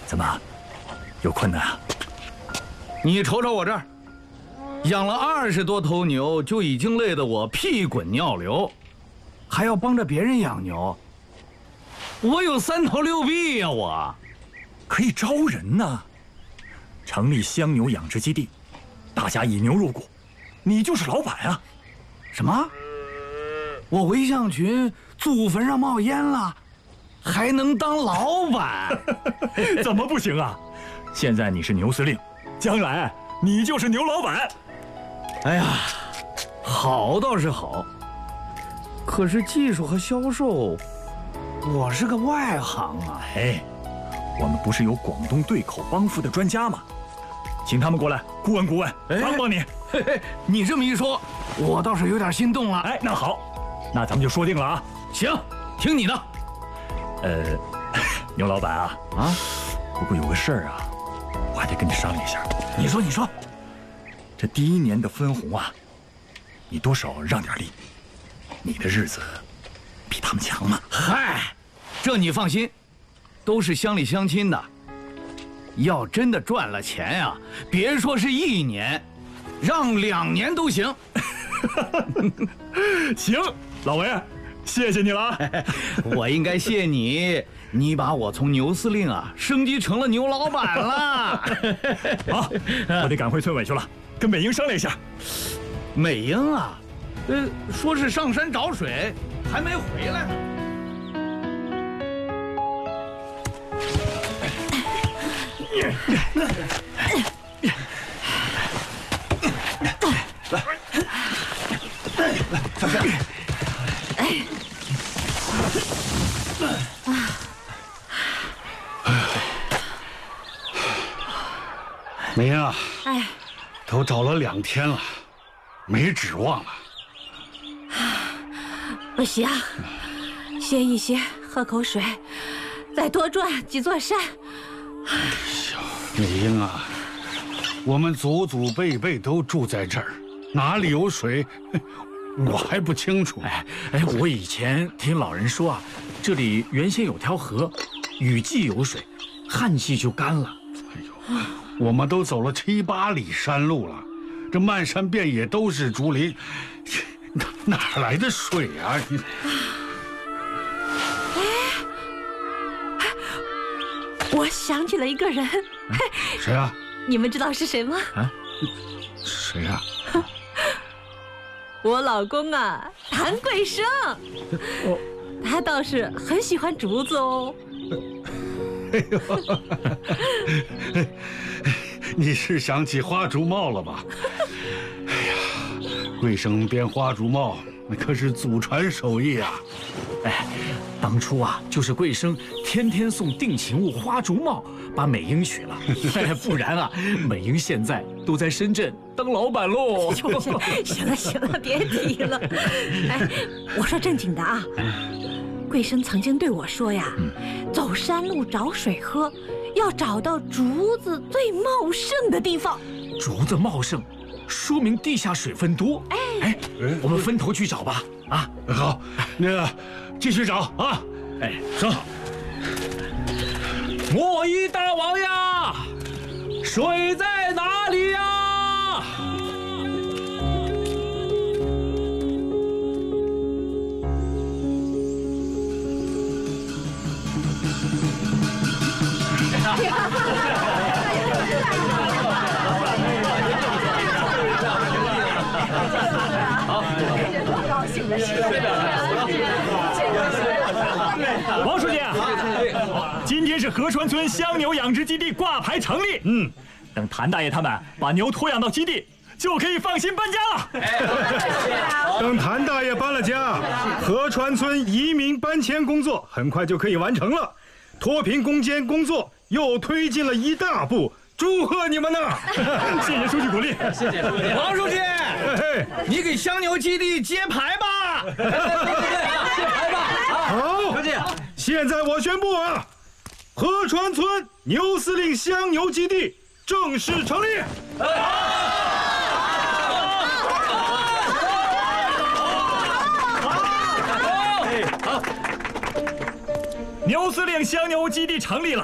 怎么，有困难啊？ 你瞅瞅我这儿，养了20多头牛，就已经累得我屁滚尿流，还要帮着别人养牛。我有3头6臂呀，我可以招人呐，成立香牛养殖基地，大家以牛入股，你就是老板啊。 什么？我回象群祖坟上冒烟了，还能当老板？ 怎么不行啊？现在你是牛司令，将来你就是牛老板。 哎呀，好倒是好，可是技术和销售，我是个外行啊。 哎，我们不是有广东对口帮扶的专家吗？请他们过来顾问，帮帮你。 嘿嘿，你这么一说，我倒是有点心动了。 哎，那好，那咱们就说定了啊。 行，听你的。 牛老板啊，不过有个事儿啊，我还得跟你商量一下。 你说。 这第1年的分红啊，你多少让点利，你的日子比他们强嘛。 嗨，这你放心，都是乡里乡亲的。要真的赚了钱呀，别说是1年，让2年都行。 行，老韦，谢谢你了啊。 我应该谢你，你把我从牛司令啊升级成了牛老板了。 好，我得赶回村委去了，跟美英商量一下。 美英啊，说是上山找水，还没回来呢。 来，上山。 美英啊，都找了2天了，没指望了。 不行，歇一歇，喝口水，再多转几座山。 哎呀，美英啊，我们祖祖辈辈都住在这儿，哪里有水，我还不清楚。 我以前听老人说啊，这里原先有条河，雨季有水，旱季就干了。 哎呦，我们都走了7、8里山路了，这漫山遍野都是竹林，哪来的水啊？ 我想起了一个人。 谁啊？ 你们知道是谁吗？ 谁啊？ 我老公啊，谭贵生。他倒是很喜欢竹子哦。 哎呦，你是想起花竹帽了吧？哎呀，贵生编花竹帽那可是祖传手艺啊！ 当初啊，就是贵生天天送定情物花竹帽，把美英娶了。不然啊，美英现在都在深圳当老板喽。 行了，别提了。我说正经的啊，贵生曾经对我说呀，走山路找水喝，要找到竹子最茂盛的地方。 竹子茂盛，说明地下水分多。我们分头去找吧。啊， 好，那个继续找啊。走。 莫一大王呀，水在哪里呀？ 王书记，今天是河川村香牛养殖基地挂牌成立。等谭大爷他们把牛托养到基地，就可以放心搬家了。 等谭大爷搬了家，河川村移民搬迁工作很快就可以完成了，脱贫攻坚工作又推进了一大步。祝贺你们呐！ 谢谢书记鼓励， 谢谢书记。 王书记，你给香牛基地揭牌吧！ 揭牌吧！ 好， 书记， 现在我宣布啊，河川村牛司令香牛基地正式成立。 牛司令香牛基地成立了。